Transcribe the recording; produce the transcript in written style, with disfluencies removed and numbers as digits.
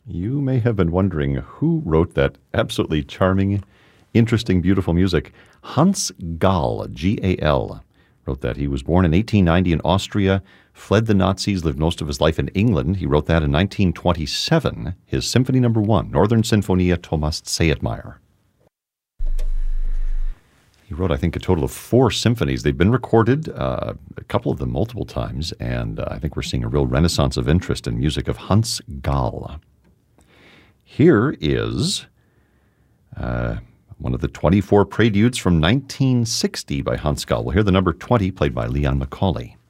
You may have been wondering who wrote that absolutely charming, interesting, beautiful music. Hans Gall, G-A-L, wrote that. He was born in 1890 in Austria, fled the Nazis, lived most of his life in England. He wrote that in 1927, his Symphony No. 1, Northern Sinfonia Thomas Zedtmeier. He wrote, I think, a total of 4 symphonies. They've been recorded, a couple of them multiple times, and I think we're seeing a real renaissance of interest in music of Hans Gall. Here is one of the 24 preludes from 1960 by Hans Gall. We'll hear the number 20 played by Leon Macaulay.